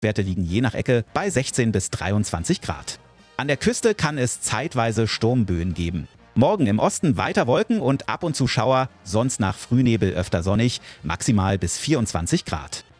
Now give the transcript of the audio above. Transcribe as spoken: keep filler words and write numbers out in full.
Werte liegen je nach Ecke bei sechzehn bis dreiundzwanzig Grad. An der Küste kann es zeitweise Sturmböen geben. Morgen im Osten weiter Wolken und ab und zu Schauer, sonst nach Frühnebel öfter sonnig, maximal bis vierundzwanzig Grad.